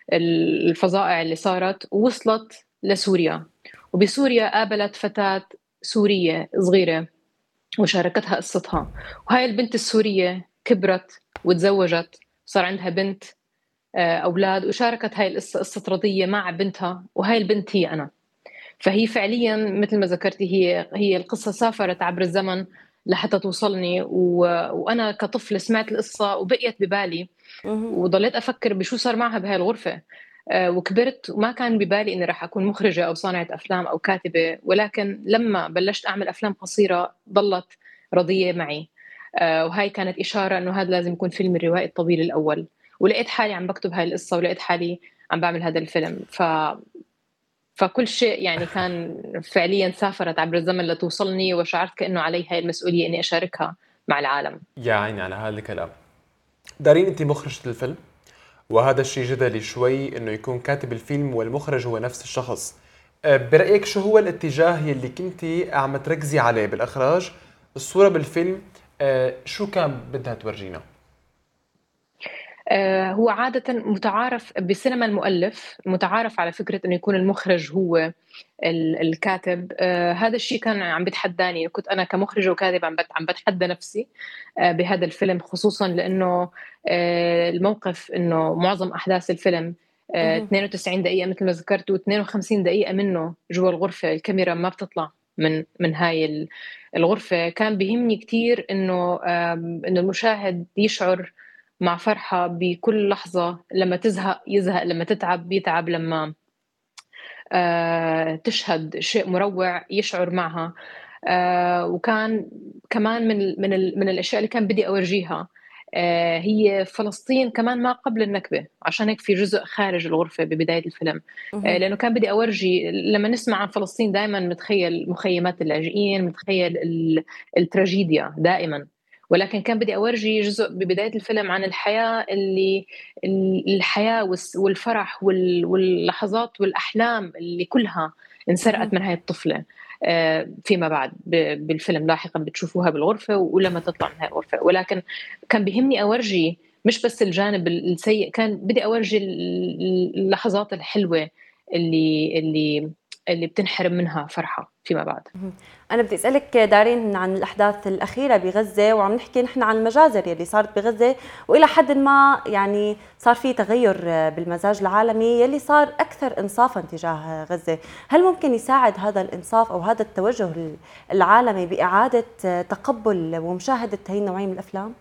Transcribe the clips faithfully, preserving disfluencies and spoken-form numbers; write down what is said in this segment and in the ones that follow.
ال الفظائع اللي صارت ووصلت لسوريا، وبسوريا قابلت فتاة سورية صغيرة وشاركتها قصتها، وهاي البنت السورية كبرت وتزوجت، صار عندها بنت آآ أولاد، وشاركت هاي القصة قصة رضية مع بنتها، وهاي البنت هي أنا. فهي فعليًا متل ما ذكرتِ هي هي القصة سافرت عبر الزمن لحتى توصلني، و وأنا كطفلة سمعت القصة وبقيت ببالي، اهم. وضليت أفكّر بشو صار معها بهاي الغرفة. آآ وكبرت وما كان ببالي إني راح أكون مُخرجة أو صانعة أفلام أو كاتبة، ولكن لمّا بلّشت أعمل أفلام قصيرة ضلّت رضية معي. آآ وهاي كانت إشارة إنه هذا لازم يكون فيلمي الروائي الطويل الأول، ولقيت حالي عم باكتب هاي القصة ولقيت حالي عم باعمل هذا الفيلم. ف فكل شيء يعني كان فعليًا سافرت عبر الزمن لتوصلني، وشعرت كإنه علي هاي المسؤولية إني أشاركها مع العالم. يا عيني على هذا الكلام. دارين أنتِ مُخرجة الفيلم، وهذا الشيء جدلي شوي إنه يكون كاتب الفيلم والمُخرج هو نفس الشخص. آآ برأيِك شو هو الاتجاه يلّي كنتِ عم تركزي عليه بالإخراج؟ الصورة بالفيلم آآ شو كان بدها تورجينا؟ آآ هو عادةً متعارف بسينما المؤلف، متعارف على فكرة إنه يكون المُخرج هو ال الكاتب. آآ هذا الشيء كان عم بيتحداني، كنت أنا كمُخرجة وكاتبة عم بت عم باتحدى نفسي آآ بهذا الفيلم، خصوصًا لإنه آآ الموقف إنه معظم أحداث الفيلم آآ اهم. اثنين وتسعين دقيقة متل ما ذكرت، واثنين وخمسين دقيقة منه جوا الغرفة، الكاميرا ما بتطلع من من هاي ال الغرفة. كان بيهمني كتير إنه آمم إنه المشاهد يشعر مع فرحة بكل لحظة، لمّا تزهق يزهق، لمّا تتعب يتعب، لمّا آآ تشهد شيء مروع يشعر معها. آآ وكان كمان من ال من ال من الأشياء اللي كان بدي أورجيها آآ هي فلسطين كمان ما قبل النكبة، عشان هيك في جزء خارج الغرفة ببداية الفيلم. آآ اهم. لإنه كان بدي أورجي لمّا نسمع عن فلسطين دايمًا نتخيل مخيمات اللاجئين، نتخيل ال التراجيديا دائمًا، ولكن كان بدي أورجي جزء ببداية الفيلم عن الحياة اللي ال الحياة والس والفرح وال واللحظات والأحلام اللي كلها اهم. انسرقت من هاي الطفلة آآ فيما بعد ب بالفيلم لاحقًا بتشوفوها بالغرفة ولمّا تطلع من هاي الغرفة. ولكن كان بيهمني أورجي مش بس الجانب ال السيء، كان بدي أورجي ال ال اللحظات الحلوة اللي اللي اللي بتنحرم منها فرحة فيما بعد. اهم. أنا بدي أسألِك دارين عن الأحداث الأخيرة بغزة، وعم نحكي نحن عن المجازر يلّي صارت بغزة، وإلى حدٍ ما يعني صار في تغيُّر بالمزاج العالمي يلّي صار أكثر إنصافًا تجاه غزة. هل ممكن يساعد هذا الإنصاف أو هذا التوجه ال العالمي بإعادة تقبُّل ومشاهدة هي النوعية من الأفلام؟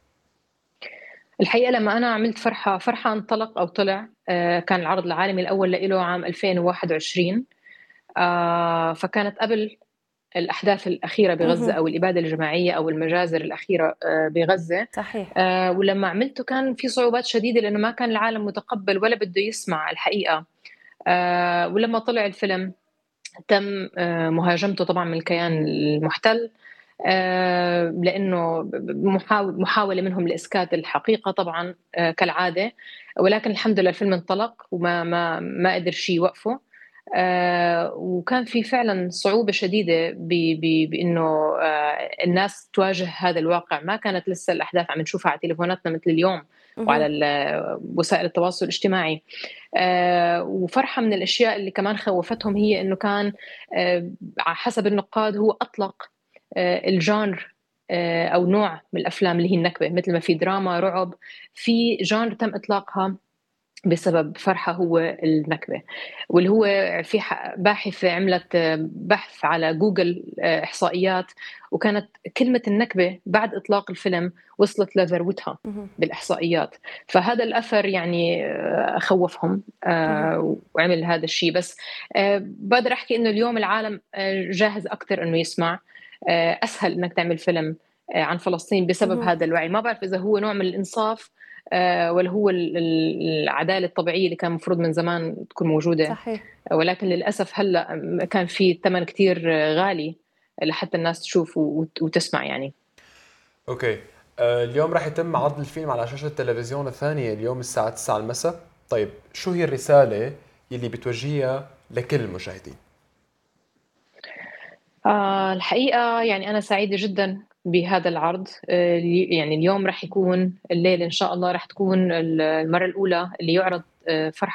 الحقيقة لمّا أنا عملت فرحة فرحة انطلق أو طلع آآ كان العرض العالمي الأول لإله عام ألفين وواحد وعشرين. آآ فكانت قبل الأحداث الأخيرة بغزة اهم. أو الإبادة الجماعية أو المجازر الأخيرة آآ بغزة. صحيح. آآ ولمّا عملته كان في صعوبات شديدة لإنه ما كان العالم متقبّل ولا بده يسمع الحقيقة. آآ ولمّا طلع الفيلم تم آآ مهاجمته طبعًا من الكيان المُحتل، آآ لإنه ب ب محاو محاولة منهم لإسكات الحقيقة طبعًا آآ كالعادة، ولكن الحمد لله الفيلم انطلق وما ما ما قدر شي يوقفه. آآ وكان في فعلًا صعوبة شديدة ب ب بإنه آآ الناس تواجه هذا الواقع، ما كانت لسه الأحداث عم نشوفها على تليفوناتنا مثل اليوم وعلى اهم. ال وسائل التواصل الاجتماعي. آآ وفرحة من الأشياء اللي كمان خوّفتهم هي إنه كان آآ على حسب النقاد هو أطلق آآ الgenre آآ أو نوع من الأفلام اللي هي النكبة، مثل ما في دراما، رعب، في genre تم إطلاقها بسبب فرحة هو النكبة. واللي هو في ح باحثة عملت بحث على جوجل آآ إحصائيات، وكانت كلمة النكبة بعد إطلاق الفيلم وصلت لذروتها اهم. بالإحصائيات. فهذا الأثر يعني آآ خوّفهم اهم. آآ وعمل هذا الشيء. بس آآ باقدر أحكي إنه اليوم العالم آآ جاهز أكتر إنه يسمع. آآ أسهل إنك تعمل فيلم آآ عن فلسطين بسبب اهم. هذا الوعي. ما بعرف إذا هو نوع من الإنصاف آآ والّا هو ال ال العدالة الطبيعية اللي كان المفروض من زمان تكون موجودة، صحيح. ولكن للأسف هلأ م كان في تَمَن كتير غالي لحتى الناس تشوف وت وتسمع يعني. أوكي. آآ اليوم راح يتم عرض الفيلم على شاشة التلفزيون الثانية اليوم الساعة تسعة المسا. طيب شو هي الرسالة يلّي بتوجّهيها لكل المشاهدين؟ آه الحقيقة يعني أنا سعيدة جدًا بهذا العرض. آآ ال يعني اليوم راح يكون الليلة إن شاء الله راح تكون ال المرّة الأولى اللي يُعرض آآ فرحة